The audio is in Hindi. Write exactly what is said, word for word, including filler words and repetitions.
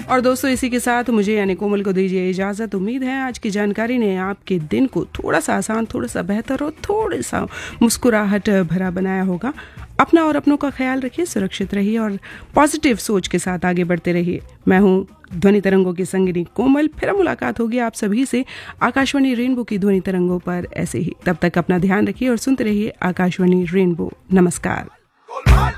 और दोस्तों इसी के साथ मुझे यानी कोमल को दीजिए इजाज़त। उम्मीद है आज की जानकारी ने आपके दिन को थोड़ा सा आसान, थोड़ा सा बेहतर और थोड़ा सा मुस्कुराहट भरा बनाया होगा। अपना और अपनों का ख्याल रखिए, सुरक्षित रहिए और पॉजिटिव सोच के साथ आगे बढ़ते रहिए। मैं हूँ ध्वनि तरंगों की संगिनी कोमल। फिर मुलाकात होगी आप सभी से आकाशवाणी रेनबो की ध्वनि तरंगों पर ऐसे ही। तब तक अपना ध्यान रखिए और सुनते रहिए आकाशवाणी रेनबो। नमस्कार।